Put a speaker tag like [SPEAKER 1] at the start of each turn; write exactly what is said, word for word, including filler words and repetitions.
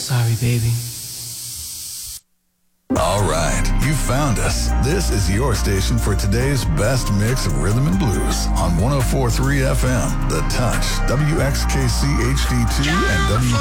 [SPEAKER 1] sorry, baby.
[SPEAKER 2] All right, you found us. This is your station for today's best mix of rhythm and blues on one oh four point three F M, The Touch, W X K C H D two, and W